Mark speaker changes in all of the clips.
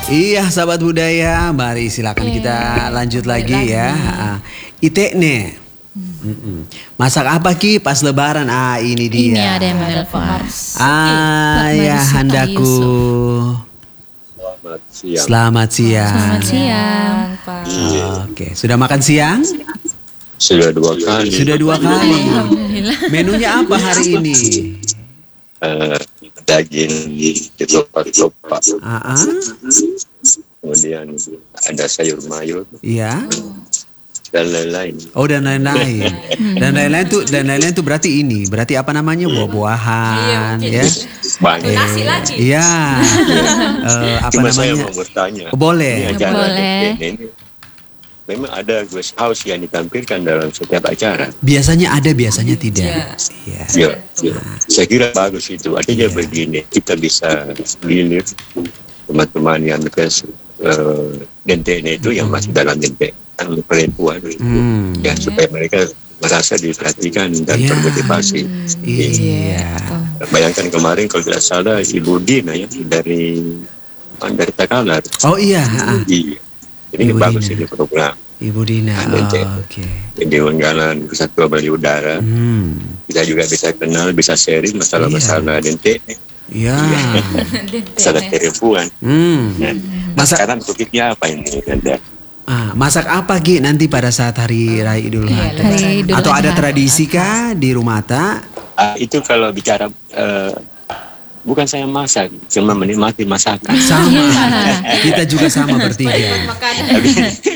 Speaker 1: Iya, sahabat budaya, mari silakan kita lanjut lagi ya. Ite nih. Masak apa Ki pas lebaran? Ah, ini dia.
Speaker 2: Ini ada yang menelpon.
Speaker 1: Ya Handaku. Selamat siang.
Speaker 2: Selamat siang.
Speaker 3: Pak.
Speaker 1: Oke, sudah makan siang?
Speaker 4: Sudah 2 kali.
Speaker 1: Sudah 2 kali.
Speaker 2: Alhamdulillah.
Speaker 1: Menunya apa hari ini?
Speaker 4: Daging ketupat. Kemudian ada sayur mayur
Speaker 1: Iya.
Speaker 4: dan lain-lain.
Speaker 1: Oh, dan lain-lain. Dan lain-lain tuh berarti ini. Berarti apa namanya? Buah-buahan, ya.
Speaker 4: Banyak.
Speaker 3: Nasi lagi.
Speaker 1: Iya. Apa
Speaker 4: Cuma saya
Speaker 1: namanya?
Speaker 4: mau bertanya.
Speaker 1: Boleh.
Speaker 4: Ini acara
Speaker 2: Boleh.
Speaker 4: ini memang ada guest house yang ditampilkan dalam setiap acara.
Speaker 1: Biasanya ada, biasanya tidak. Iya.
Speaker 4: Ya, saya kira bagus itu. Artinya begini, kita bisa gilir teman-teman yang bekas dentene itu yang masih dalam dente perempuan ya, supaya mereka merasa diperhatikan dan termotivasi.
Speaker 1: Iya.
Speaker 4: Bayangkan kemarin kalau tidak salah Ibu Dina ya dari Takalar.
Speaker 1: Oh iya.
Speaker 4: Iya. Ini
Speaker 1: Ibu
Speaker 4: bagus
Speaker 1: Dina.
Speaker 4: ini program.
Speaker 1: Ibu Dina.
Speaker 4: Dente.
Speaker 1: Oke.
Speaker 4: Jadi Menggalan Kesatuan Bali Udara. Kita juga bisa kenal, bisa sharing masalah-masalah dente.
Speaker 1: Iya.
Speaker 4: Masalah perempuan. Nah, sekarang topiknya apa ini?
Speaker 1: Masak apa Gi nanti pada saat hari Raya Idul Adha?
Speaker 2: Hari Idul
Speaker 1: Atau ada
Speaker 2: Adha.
Speaker 1: tradisi kah di rumah tak?
Speaker 4: Itu kalau bicara bukan saya masak, cuma menikmati masakan.
Speaker 1: Sama. Kita juga sama bertiga.
Speaker 4: Tapi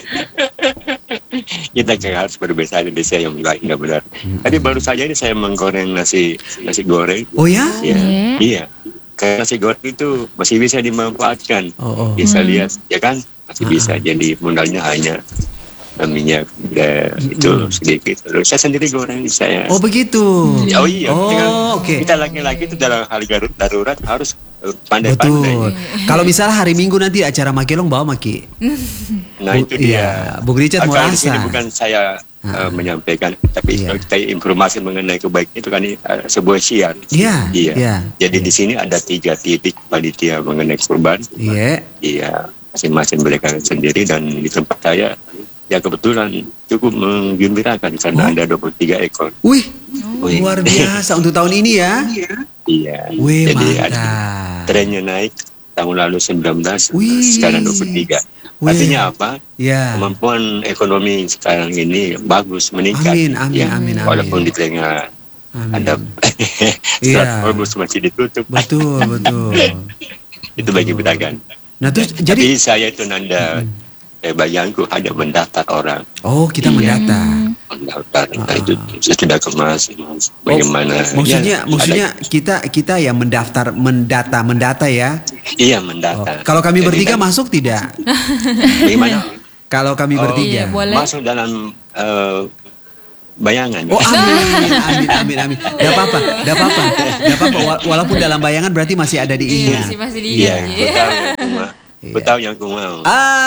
Speaker 4: kita harus berbahasa Indonesia yang baik, nggak benar. Tadi baru saja ini saya menggoreng nasi goreng.
Speaker 1: Oh ya?
Speaker 4: Iya. Karena nasi goreng itu masih bisa dimanfaatkan. Bisa lihat, ya kan? Masih bisa. Jadi modalnya hanya minyak itu sedikit. Terus saya sendiri goreng saya.
Speaker 1: Oh begitu.
Speaker 4: Oh iya.
Speaker 1: Oke.
Speaker 4: Kita laki-laki itu dalam hal darurat harus
Speaker 1: Betul.
Speaker 4: pandai-pandai.
Speaker 1: Kalau misalnya hari Minggu nanti acara Makelong bawa Maki.
Speaker 4: Nah itu dia.
Speaker 1: Bung Richard mau
Speaker 4: Kalau di sini
Speaker 1: rasa.
Speaker 4: bukan saya menyampaikan, tapi kalau kita informasi mengenai kebaikan itu kan sebuah siar.
Speaker 1: Iya.
Speaker 4: Jadi di sini ada 3 titik panitia mengenai kurban.
Speaker 1: Iya.
Speaker 4: Iya, masing-masing mereka sendiri, dan di tempat saya ya kebetulan cukup menggembirakan karena ada 23 ekor.
Speaker 1: Wih, luar biasa untuk tahun ini ya.
Speaker 4: Iya.
Speaker 1: Wih,
Speaker 4: Jadi
Speaker 1: mantap.
Speaker 4: trennya naik, tahun lalu 19,
Speaker 1: Wih.
Speaker 4: sekarang 23.
Speaker 1: Wih.
Speaker 4: Artinya apa?
Speaker 1: Ya.
Speaker 4: Kemampuan ekonomi sekarang ini bagus, meningkat.
Speaker 1: Amin.
Speaker 4: Walaupun di tengah ada Hormuz masih ditutup.
Speaker 1: Betul.
Speaker 4: Itu bagi pedagang.
Speaker 1: Nah terus
Speaker 4: Tapi saya itu nanda bayangku hanya mendaftar orang.
Speaker 1: Oh, kita mendaftar.
Speaker 4: Mendaftar. Nah, itu saya sudah kemas. Bagaimana?
Speaker 1: Maksudnya kita yang mendata ya.
Speaker 4: Iya, mendata.
Speaker 1: Kalau kami bertiga masuk tidak?
Speaker 4: Bagaimana?
Speaker 1: Kalau kami bertiga
Speaker 4: masuk dalam bayangan.
Speaker 1: Oh, amin. Gak apa-apa. Walaupun dalam bayangan berarti masih ada di ingat.
Speaker 3: Masih
Speaker 4: Iya, aku tahu yang aku mau.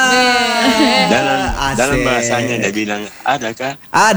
Speaker 4: Dalam bahasanya dia bilang, adakah?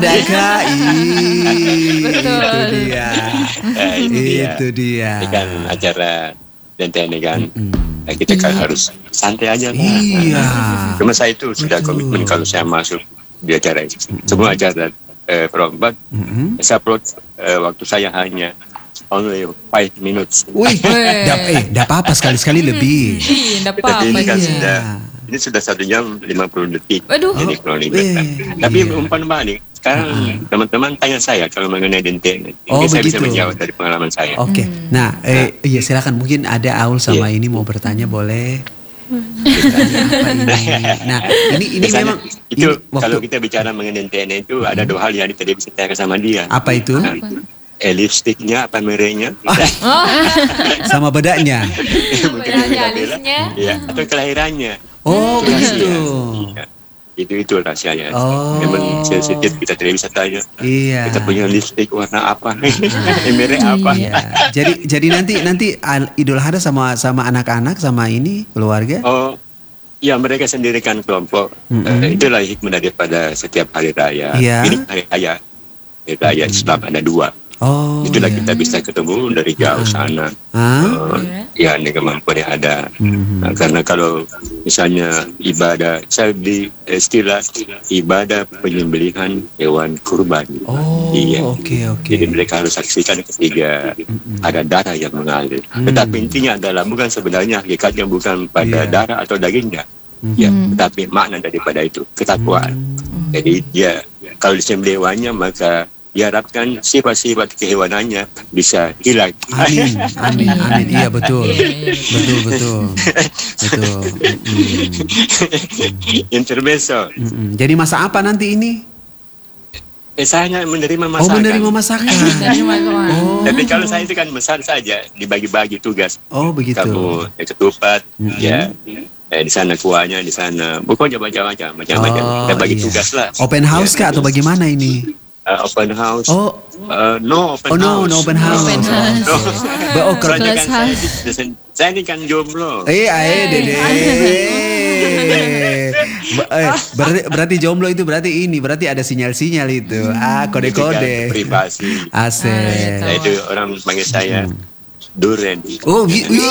Speaker 1: Itu dia. Itu dia.
Speaker 4: Ini kan acara dentene kan. Kita kan harus santai aja.
Speaker 1: Iya.
Speaker 4: Cuma saya itu sudah komitmen kalau saya masuk di acara ini. Semua acara perombat, saya upload waktu saya hanya only 5 minutes.
Speaker 1: Wih, enggak apa-apa, sekali-sekali lebih.
Speaker 3: Enggak apa-apa.
Speaker 4: Ini kan sudah 1 jam 50 detik.
Speaker 3: Waduh.
Speaker 4: Ini kronometer. Tapi umpan balik. Sekarang teman-teman tanya saya kalau mengenai dentene. Ini saya bisa menjawab dari pengalaman saya.
Speaker 1: Oke. Nah, iya silakan, mungkin ada Aul sama ini mau bertanya, boleh? Bertanya apa ini? Nah, ini memang
Speaker 4: itu kalau kita bicara mengenai dentene itu ada 2 hal yang tidak bisa saya sama dia.
Speaker 1: Apa itu?
Speaker 4: Lipstiknya apa mereknya?
Speaker 1: Sama bedanya.
Speaker 4: Mungkin beda-beda. Ya, atau kelahirannya.
Speaker 1: Oh, begitu.
Speaker 4: Itu rahasianya. Memang sensitif, kita tidak bisa tanya.
Speaker 1: Iya.
Speaker 4: Kita punya lipstik warna apa, merek apa.
Speaker 1: Jadi nanti Idul Adha sama anak-anak sama ini keluarga.
Speaker 4: Oh, ya mereka sendirikan kelompok. Itulah hikmah daripada setiap hari raya. Ini hari raya Islam ada 2.
Speaker 1: Oh,
Speaker 4: Itulah
Speaker 1: iya.
Speaker 4: kita bisa ketemu dari jauh sana.
Speaker 1: Ah?
Speaker 4: Ya, ini kemampuan yang ada. Nah, karena kalau misalnya ibadah, saya di istilah ibadah penyembelihan hewan kurban.
Speaker 1: Oh,
Speaker 4: Iya.
Speaker 1: oke.
Speaker 4: Jadi mereka harus saksikan ketika ada darah yang mengalir. Tetapi intinya adalah bukan sebenarnya hakikatnya bukan pada
Speaker 1: Iya.
Speaker 4: darah atau dagingnya. Ya, tetapi makna daripada itu ketakwaan. Jadi dia kalau disembelih hewannya maka diharapkan sifat-sifat kehewanannya bisa hilang.
Speaker 1: Amin. Iya betul. Betul.
Speaker 4: Intermezzo.
Speaker 1: Jadi masak apa nanti ini?
Speaker 4: Saya menerima
Speaker 1: Oh,
Speaker 4: masakan.
Speaker 1: menerima masakan. Oh,
Speaker 4: Tapi kalau saya itu kan besar saja, dibagi-bagi tugas.
Speaker 1: oh begitu.
Speaker 4: Kamu ketupat, ya. Di sana kuahnya, di sana. Pokoknya macam-macam. Kita bagi
Speaker 1: iya.
Speaker 4: tugas lah.
Speaker 1: Open house kah atau bagaimana ini?
Speaker 4: Open house.
Speaker 1: Oh,
Speaker 4: No open house.
Speaker 1: no open house.
Speaker 2: Open house.
Speaker 1: Oh, kalau
Speaker 4: Soalnya
Speaker 2: Close
Speaker 4: kan
Speaker 2: house.
Speaker 4: saya ini kan jomblo.
Speaker 1: Dede. Berarti jomblo itu berarti ada sinyal-sinyal itu. Kode-kode.
Speaker 4: Itu kan privasi.
Speaker 1: Asik.
Speaker 4: Nah, itu orang panggil saya Duren.
Speaker 1: Oh,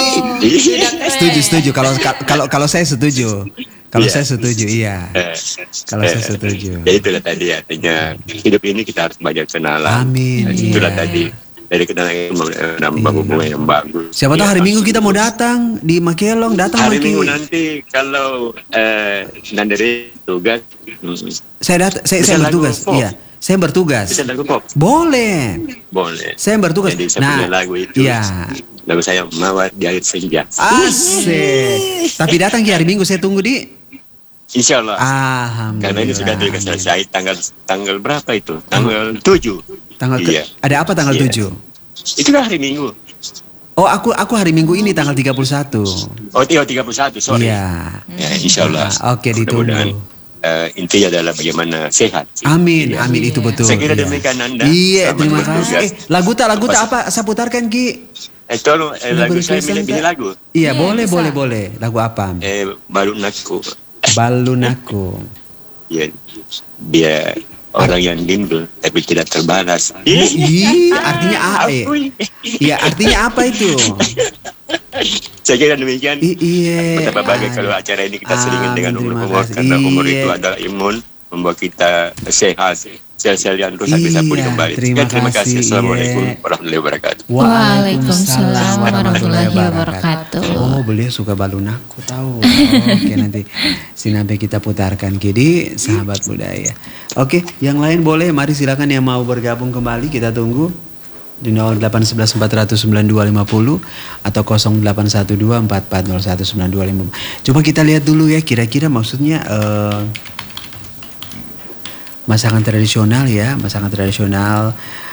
Speaker 1: setuju. Kalau saya setuju. Kalau
Speaker 4: Iya.
Speaker 1: saya setuju, iya. Kalau saya setuju.
Speaker 4: Jadi itulah tadi artinya hidup ini kita harus banyak kenalan.
Speaker 1: Amin,
Speaker 4: Itulah
Speaker 1: iya.
Speaker 4: tadi dari kenalan itu menambah hubungan yang bagus.
Speaker 1: Siapa tahu
Speaker 4: Iya,
Speaker 1: hari Minggu kita mau
Speaker 4: maksudnya.
Speaker 1: datang di Makelong, datang
Speaker 4: Hari
Speaker 1: Maki.
Speaker 4: Minggu nanti kalau dari tugas
Speaker 1: Saya
Speaker 4: Bisa lagu
Speaker 1: bertugas.
Speaker 4: pop.
Speaker 1: Iya, saya bertugas.
Speaker 4: bisa lagu pop
Speaker 1: Boleh.
Speaker 4: boleh.
Speaker 1: Saya bertugas.
Speaker 4: Jadi saya punya lagu itu.
Speaker 1: Iya.
Speaker 4: Lagu saya Mawar di Air Senja.
Speaker 1: Asik. Tapi datang di hari Minggu saya tunggu di.
Speaker 4: Insya Allah.
Speaker 1: Alhamdulillah.
Speaker 4: Karena ini sudah selesai tanggal berapa itu? Tanggal 7.
Speaker 1: Tanggal
Speaker 4: Iya.
Speaker 1: Ada apa tanggal
Speaker 4: Iya.
Speaker 1: 7?
Speaker 4: Itu kan hari Minggu.
Speaker 1: Oh, aku hari Minggu ini tanggal 31.
Speaker 4: Oh, 31, sorry.
Speaker 1: Iya.
Speaker 4: Ya, insya Allah.
Speaker 1: Oke, ditunggu.
Speaker 4: Mudah-mudahan, intinya adalah bagaimana sehat.
Speaker 1: Amin,
Speaker 4: Iya.
Speaker 1: amin itu betul.
Speaker 4: Saya kira
Speaker 1: iya.
Speaker 4: demikian Anda.
Speaker 1: Iya,
Speaker 4: Selamat
Speaker 1: terima
Speaker 4: bertugas.
Speaker 1: kasih. Lagu tak apa saya putarkan Ki?
Speaker 4: Tolong lagu saya
Speaker 1: berkesan,
Speaker 4: pilih
Speaker 1: tak?
Speaker 4: lagu.
Speaker 1: Iya, boleh. Lagu apa?
Speaker 4: Baru Naku.
Speaker 1: Balunaku.
Speaker 4: Ya, dia orang yang bimbel tapi tidak terbalas.
Speaker 1: Artinya apa? Iya, artinya apa itu?
Speaker 4: Saya kira demikian.
Speaker 1: Iya.
Speaker 4: Betapa bahagia kalau acara ini kita seringin dengan
Speaker 1: terima
Speaker 4: humor
Speaker 1: kasih.
Speaker 4: karena humor itu
Speaker 1: Iya.
Speaker 4: adalah imun, membuat kita sehat, sel-sel yang rusak bisa pulih
Speaker 1: Iya,
Speaker 4: kembali.
Speaker 1: terima kasih,
Speaker 4: Assalamualaikum
Speaker 1: iya.
Speaker 4: warahmatullahi wabarakatuh.
Speaker 2: Waalaikumsalam warahmatullahi wabarakatuh.
Speaker 1: Oh, beliau suka balunaku tahu. Oke, nanti sinampe kita putarkan Kidi sahabat budaya. Oke, yang lain boleh, mari silakan yang mau bergabung kembali kita tunggu di 0811 400 9250 atau 0812 4401 9250. Coba kita lihat dulu ya kira-kira maksudnya masakan tradisional ya, masakan tradisional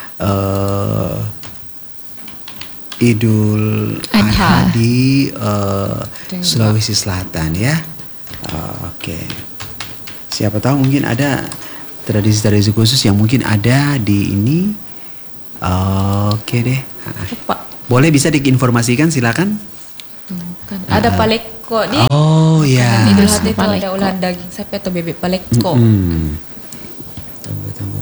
Speaker 1: Idul Adha di Sulawesi Selatan ya. Oke. Siapa tahu mungkin ada tradisi-tradisi khusus yang mungkin ada di ini. Oke deh. Boleh bisa diinformasikan silakan.
Speaker 3: Ada paleko di
Speaker 1: Oh ya.
Speaker 3: Idul Adha itu
Speaker 2: Paleko.
Speaker 3: ada olahan daging sapi atau bebek paleko.
Speaker 1: Tunggu.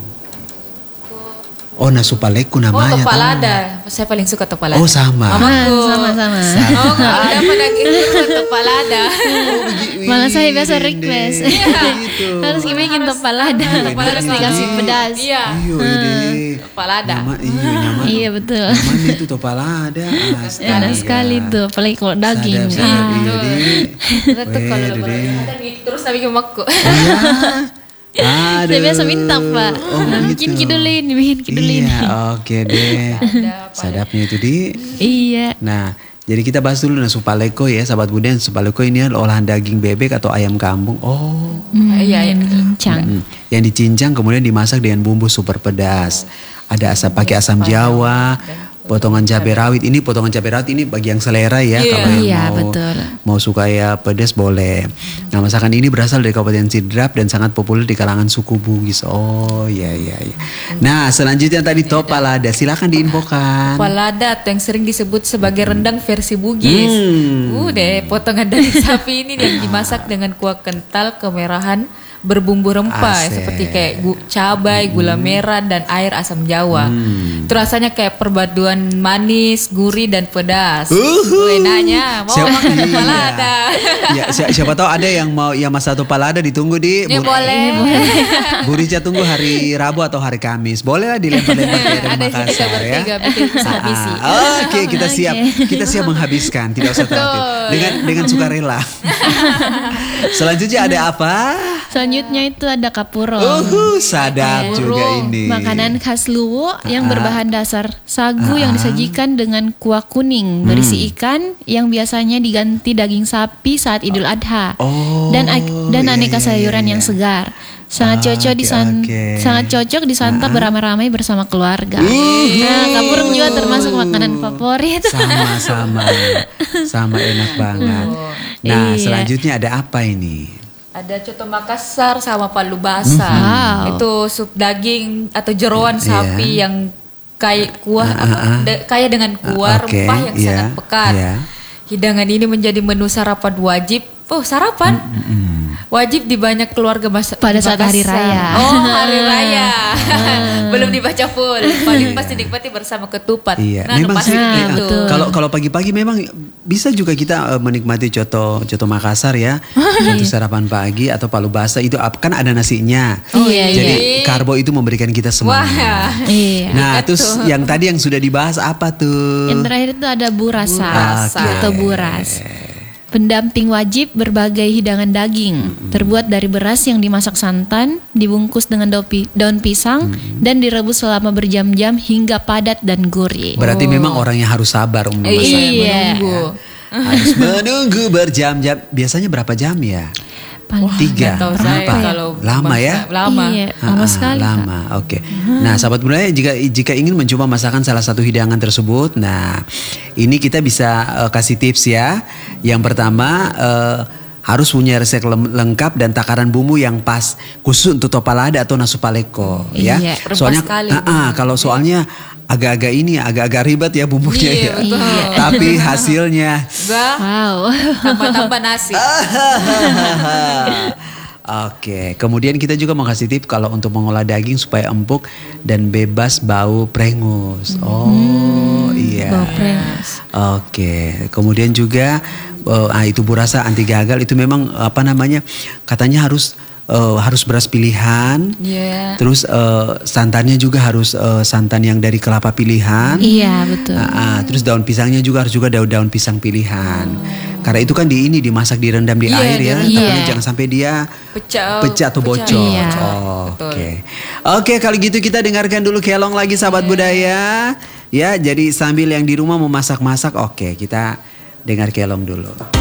Speaker 1: Oh, nasu paleku
Speaker 3: Oh,
Speaker 1: namanya.
Speaker 3: topalada. Saya paling suka topalada.
Speaker 1: Oh, sama.
Speaker 3: Mamaku.
Speaker 2: Sama-sama.
Speaker 3: Oh, kalau dapat daging itu topalada.
Speaker 2: Malah saya biasa request.
Speaker 1: Gitu.
Speaker 2: Harus bikin topalada. Harus dikasih pedas.
Speaker 3: Iya,
Speaker 1: Iya, deh.
Speaker 3: topalada.
Speaker 1: Nyaman.
Speaker 2: Iya betul.
Speaker 1: Nyaman itu topalada. Astaga.
Speaker 2: Enak sekali tuh, apalagi kalau daging.
Speaker 1: Sadap, iya deh.
Speaker 3: Itu kalau
Speaker 1: Wede, deh.
Speaker 3: lebaran gitu terus tapi ke makku.
Speaker 1: Aduh.
Speaker 2: Saya biasa minta Pak.
Speaker 1: Oh,
Speaker 2: Bikin
Speaker 1: gitu.
Speaker 2: kidulin, bikin kidulin.
Speaker 1: Iya, oke deh. Sadapnya itu di.
Speaker 2: Iya.
Speaker 1: Nah, jadi kita bahas dulu nasu paleko ya, sahabat Bunda. Nasu paleko ini adalah olahan daging bebek atau ayam kampung. Oh.
Speaker 3: Iya, iya.
Speaker 2: Cincang.
Speaker 1: Yang dicincang kemudian dimasak dengan bumbu super pedas. Ada pakai asam jawa, potongan cabai rawit. Ini potongan cabai rawit ini bagi yang selera ya.
Speaker 3: Iya.
Speaker 1: Kalau yang
Speaker 2: Iya,
Speaker 1: mau
Speaker 2: betul.
Speaker 1: mau suka ya pedas boleh. Nah, masakan ini berasal dari Kabupaten Sidrap dan sangat populer di kalangan suku Bugis. Oh, iya. Nah, selanjutnya tadi topalada. Silakan diinfokan.
Speaker 3: Topalada atau yang sering disebut sebagai rendang versi Bugis.
Speaker 1: Hmm.
Speaker 3: Deh, potongan daging sapi ini yang dimasak dengan kuah kental, kemerahan, berbumbu rempah
Speaker 1: Asik.
Speaker 3: seperti kayak cabai, gula merah dan air asam jawa. Itu rasanya kayak perpaduan manis, gurih dan pedas. Enaknya mau
Speaker 1: Siapa-
Speaker 3: makan
Speaker 1: iya.
Speaker 3: palada.
Speaker 1: Ya, siapa tahu ada yang mau yang mas satu palada ditunggu di
Speaker 3: Ya boleh.
Speaker 1: Bu Rica tunggu hari Rabu atau hari Kamis. Boleh lah dilempar-lempar ke
Speaker 3: Ada sih kita
Speaker 1: Makassar ya.
Speaker 3: bertiga bikin bisa habisi.
Speaker 1: Oke, kita siap. Kita siap menghabiskan, tidak usah khawatir. Dengan sukarela. Selanjutnya ada apa?
Speaker 2: Selanjutnya itu ada kapuro.
Speaker 1: Sadap juga ini.
Speaker 2: Makanan khas Luwu yang berbahan dasar sagu yang disajikan dengan kuah kuning berisi ikan yang biasanya diganti daging sapi saat Idul Adha.
Speaker 1: Oh,
Speaker 2: dan aneka
Speaker 1: iya,
Speaker 2: sayuran
Speaker 1: iya,
Speaker 2: yang
Speaker 1: iya.
Speaker 2: segar. Sangat cocok
Speaker 1: Oke.
Speaker 2: sangat cocok disantap beramai-ramai bersama keluarga. Nah, kapurung juga termasuk makanan favorit.
Speaker 1: Sama enak banget. Nah,
Speaker 2: Iya.
Speaker 1: selanjutnya ada apa ini?
Speaker 3: Ada coto Makassar sama palu basah.
Speaker 2: Wow.
Speaker 3: Itu sup daging atau jeroan sapi yang kaya kuah kaya dengan kuah
Speaker 1: Oke,
Speaker 3: rempah yang
Speaker 1: iya,
Speaker 3: sangat pekat.
Speaker 1: iya.
Speaker 3: Hidangan ini menjadi menu sarapan wajib. Oh, sarapan wajib di banyak keluarga
Speaker 2: Pada saat hari raya.
Speaker 3: Oh, hari raya. Belum dibaca full. Paling pasti dinikmati bersama ketupat.
Speaker 1: Iya,
Speaker 3: Nah,
Speaker 1: memang
Speaker 3: pasti
Speaker 1: sih.
Speaker 3: itu.
Speaker 1: Kalau pagi-pagi memang bisa juga kita menikmati coto Makassar ya, untuk sarapan pagi atau palu basah itu kan ada nasinya.
Speaker 2: Iya,
Speaker 1: Jadi
Speaker 3: iya.
Speaker 1: karbo itu memberikan kita semangat.
Speaker 3: Wah.
Speaker 2: Iya.
Speaker 1: Nah,
Speaker 3: Betul.
Speaker 1: terus yang tadi yang sudah dibahas apa tuh?
Speaker 2: Yang terakhir itu ada burasa
Speaker 3: Burasa.
Speaker 2: atau buras. Pendamping wajib berbagai hidangan daging terbuat dari beras yang dimasak santan, dibungkus dengan daun pisang dan direbus selama berjam-jam hingga padat dan gurih.
Speaker 1: Berarti memang orangnya harus sabar memasak.
Speaker 2: Iya.
Speaker 3: Menunggu.
Speaker 1: Harus menunggu berjam-jam. Biasanya berapa jam ya?
Speaker 2: Paling
Speaker 1: 3.
Speaker 3: Nggak tahu saya
Speaker 1: Berapa?
Speaker 3: kalau
Speaker 1: Lama
Speaker 3: bangsa-
Speaker 1: ya?
Speaker 3: Lama.
Speaker 2: Iya, lama sekali. Kak.
Speaker 1: Lama, oke. Nah, sahabat budaya, jika ingin mencoba masakan salah satu hidangan tersebut, nah ini kita bisa kasih tips ya. Yang pertama harus punya resep lengkap dan takaran bumbu yang pas, khusus untuk topalada atau nasu paleko ya.
Speaker 2: Iya,
Speaker 3: rempah
Speaker 1: Soalnya,
Speaker 3: sekali
Speaker 1: kalau soalnya agak-agak ribet ya bumbunya
Speaker 3: Iya,
Speaker 1: ya.
Speaker 3: betul.
Speaker 1: Tapi hasilnya
Speaker 3: Enggak,
Speaker 2: Wow.
Speaker 3: tambah-tambah nasi.
Speaker 1: Oke, kemudian kita juga mau kasih tip kalau untuk mengolah daging supaya empuk dan bebas bau prengus. Oh, iya.
Speaker 2: Bau prengus.
Speaker 1: Oke, kemudian juga itu burasa anti gagal itu memang katanya harus beras pilihan.
Speaker 3: Iya.
Speaker 1: Terus santannya juga harus santan yang dari kelapa pilihan.
Speaker 2: Iya, betul.
Speaker 1: Terus daun pisangnya juga harus daun pisang pilihan. Karena itu kan dimasak direndam di
Speaker 3: Iya,
Speaker 1: air ya.
Speaker 3: direndam.
Speaker 1: Takutnya
Speaker 2: Iya.
Speaker 1: jangan sampai dia
Speaker 3: Pecah
Speaker 1: atau bocor.
Speaker 2: Iya.
Speaker 1: Oke. Oke, kalau gitu kita dengarkan dulu kelong lagi sahabat budaya. Ya, jadi sambil yang di rumah mau masak-masak, oke, kita dengar kelong dulu.